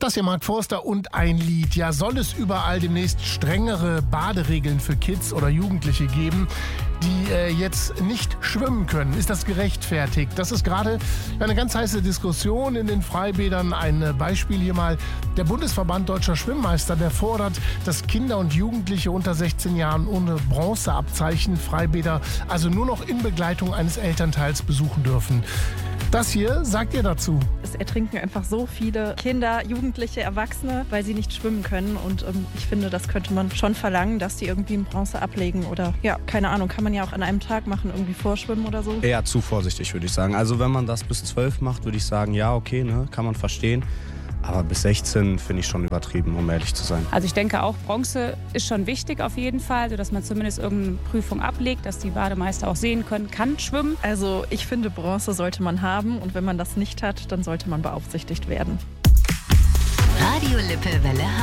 Das hier Mark Forster und ein Lied. Ja, soll es überall demnächst strengere Baderegeln für Kids oder Jugendliche geben, die jetzt nicht schwimmen können? Ist das gerechtfertigt? Das ist gerade eine ganz heiße Diskussion in den Freibädern. Ein Beispiel hier mal. Der Bundesverband Deutscher Schwimmmeister, der fordert, dass Kinder und Jugendliche unter 16 Jahren ohne Bronzeabzeichen Freibäder also nur noch in Begleitung eines Elternteils besuchen dürfen. Das hier sagt ihr dazu? Es ertrinken einfach so viele Kinder, Jugendliche, Erwachsene, weil sie nicht schwimmen können. Und ich finde, das könnte man schon verlangen, dass die irgendwie eine Bronze ablegen. Oder ja, keine Ahnung, kann man ja auch an einem Tag machen, irgendwie vorschwimmen oder so. Eher zu vorsichtig, würde ich sagen. Also wenn man das bis 12 macht, würde ich sagen, ja, okay, ne, kann man verstehen. Aber bis 16 finde ich schon übertrieben, um ehrlich zu sein. Also ich denke auch, Bronze ist schon wichtig auf jeden Fall, sodass man zumindest irgendeine Prüfung ablegt, dass die Bademeister auch sehen können, kann schwimmen. Also ich finde, Bronze sollte man haben und wenn man das nicht hat, dann sollte man beaufsichtigt werden. Radio Lippe Welle